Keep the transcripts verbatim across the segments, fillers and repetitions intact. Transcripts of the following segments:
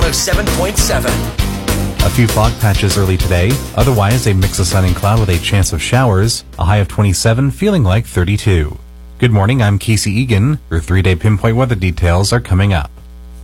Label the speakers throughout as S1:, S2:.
S1: one oh seven point seven.
S2: A few fog patches early today. Otherwise, a mix of sun and cloud with a chance of showers. A high of twenty-seven, feeling like thirty-two. Good morning, I'm Casey Egan. Your three-day pinpoint weather details are coming up.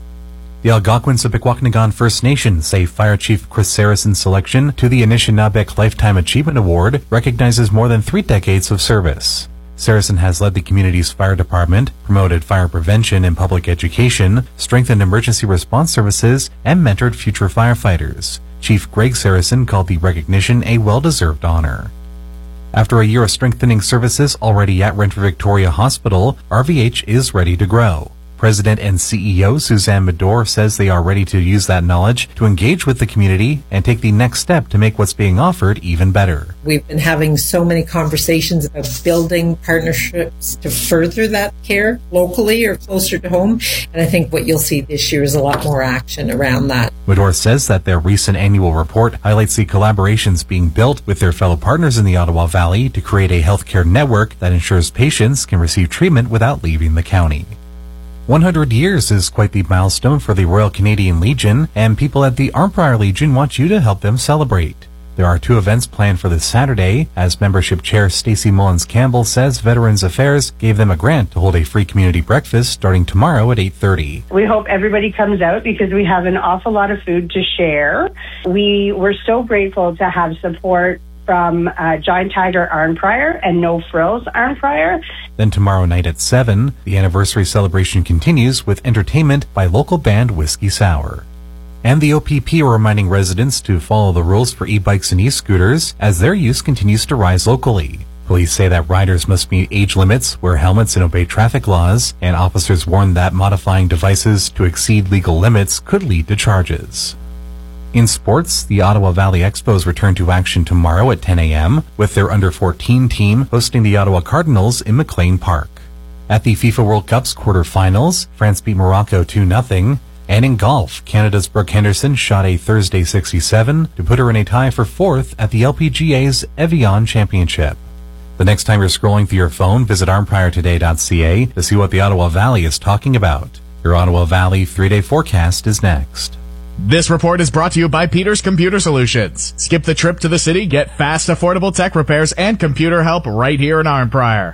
S2: The Algonquins of Pikwakanagan First Nation say Fire Chief Chris Saracen's selection to the Anishinabek Lifetime Achievement Award recognizes more than three decades of service. Saracen has led the community's fire department, promoted fire prevention and public education, strengthened emergency response services, and mentored future firefighters. Chief Greg Saracen called the recognition a well-deserved honor. After a year of strengthening services already at Renfrew Victoria Hospital, R V H is ready to grow. President and C E O Suzanne Medor says they are ready to use that knowledge to engage with the community and take the next step to make what's being offered even better.
S3: We've been having so many conversations about building partnerships to further that care locally or closer to home, and I think what you'll see this year is a lot more action around that.
S2: Medor says that their recent annual report highlights the collaborations being built with their fellow partners in the Ottawa Valley to create a healthcare network that ensures patients can receive treatment without leaving the county. one hundred years is quite the milestone for the Royal Canadian Legion, and people at the Arnprior Legion want you to help them celebrate. There are two events planned for this Saturday, as membership chair Stacey Mullins-Campbell says Veterans Affairs gave them a grant to hold a free community breakfast starting tomorrow at eight thirty.
S4: We hope everybody comes out because we have an awful lot of food to share. We were so grateful to have support from uh, Giant Tiger Arnprior and No Frills Arnprior.
S2: Then tomorrow night at seven, the anniversary celebration continues with entertainment by local band Whiskey Sour. And the O P P are reminding residents to follow the rules for e-bikes and e-scooters as their use continues to rise locally. Police say that riders must meet age limits, wear helmets, and obey traffic laws, and officers warn that modifying devices to exceed legal limits could lead to charges. In sports, the Ottawa Valley Expos return to action tomorrow at ten a.m. with their under fourteen team hosting the Ottawa Cardinals in McLean Park. At the FIFA World Cup's quarterfinals, France beat Morocco two nothing, and in golf, Canada's Brooke Henderson shot a Thursday sixty-seven to put her in a tie for fourth at the L P G A's Evian Championship. The next time you're scrolling through your phone, visit arnprior today dot c a to see what the Ottawa Valley is talking about. Your Ottawa Valley three-day forecast is next.
S5: This report is brought to you by Peters Computer Solutions. Skip the trip to the city, get fast, affordable tech repairs and computer help right here in Arnprior.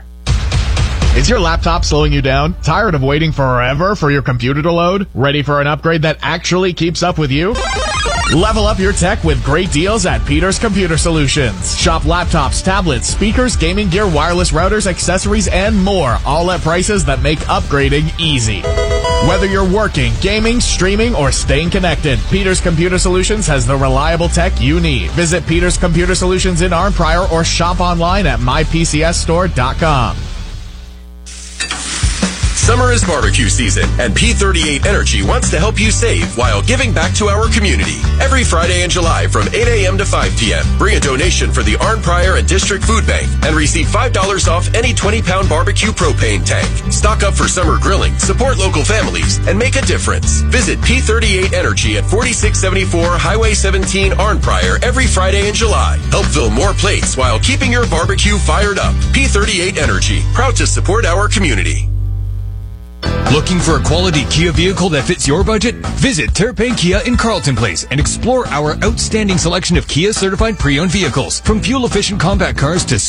S5: Is your laptop slowing you down? Tired of waiting forever for your computer to load? Ready for an upgrade that actually keeps up with you? Level up your tech with great deals at Peters Computer Solutions. Shop laptops, tablets, speakers, gaming gear, wireless routers, accessories, and more, all at prices that make upgrading easy. Whether you're working, gaming, streaming, or staying connected, Peters Computer Solutions has the reliable tech you need. Visit Peters Computer Solutions in Arnprior or shop online at my p c s store dot com.
S1: Summer is barbecue season, and P thirty-eight Energy wants to help you save while giving back to our community. Every Friday in July from eight a.m. to five p.m., bring a donation for the Arnprior and District Food Bank and receive five dollars off any twenty-pound barbecue propane tank. Stock up for summer grilling, support local families, and make a difference. Visit P thirty-eight Energy at forty-six seventy-four Highway seventeen, Arnprior every Friday in July. Help fill more plates while keeping your barbecue fired up. P thirty-eight Energy, proud to support our community.
S6: Looking for a quality Kia vehicle that fits your budget? Visit Terrapin Kia in Carleton Place and explore our outstanding selection of Kia certified pre-owned vehicles. From fuel-efficient compact cars to